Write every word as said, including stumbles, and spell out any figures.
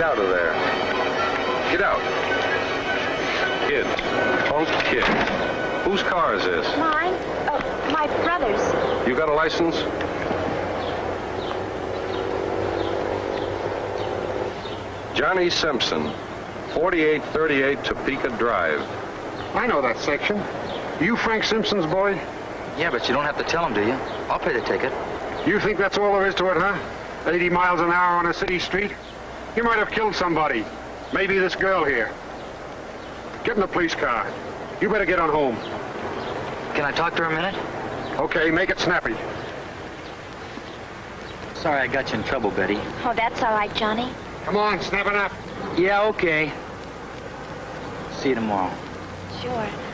out of there. Get out. Kids. Punk kids. Whose car is this? Mine? Oh, my brother's. You got a license? Johnny Simpson, forty-eight thirty-eight Topeka Drive. I know that section. You Frank Simpson's boy? Yeah, but you don't have to tell him, do you? I'll pay the ticket. You think that's all there is to it, huh? eighty miles an hour on a city street? You might have killed somebody. Maybe this girl here. Get in the police car. You better get on home. Can I talk to her a minute? Okay, make it snappy. Sorry I got you in trouble, Betty. Oh, that's all right, Johnny. Come on, snap it up. Yeah, okay. See you tomorrow. Sure.